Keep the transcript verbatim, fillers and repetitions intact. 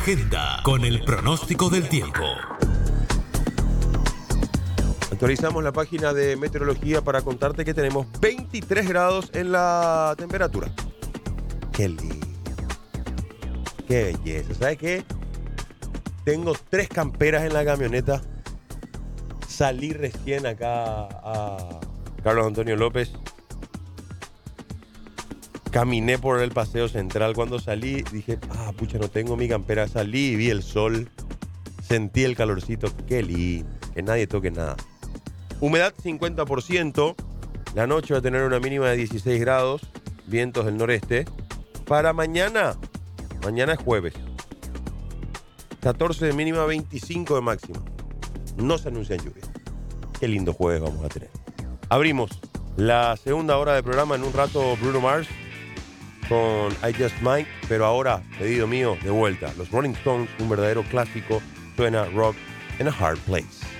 agenda con el pronóstico del tiempo. Actualizamos la página de meteorología para contarte que tenemos veintitrés grados en la temperatura. ¡Qué lindo! ¡Qué belleza! ¿Sabes qué? Tengo tres camperas en la camioneta. Salí recién acá a Carlos Antonio López. Caminé por el Paseo Central. Cuando salí dije, ah, pucha, no tengo mi campera. Salí y vi el sol. Sentí el calorcito. ¡Qué lindo! Que nadie toque nada. Humedad cincuenta por ciento. La noche va a tener una mínima de dieciséis grados. Vientos del noreste. Para mañana. Mañana es jueves. catorce de mínima, veinticinco de máxima. No se anuncian lluvias. Qué lindo jueves vamos a tener. Abrimos la segunda hora del programa. En un rato Bruno Mars con I Just Might. Pero ahora, pedido mío, de vuelta. Los Rolling Stones, un verdadero clásico. Suena Rock in a Hard Place.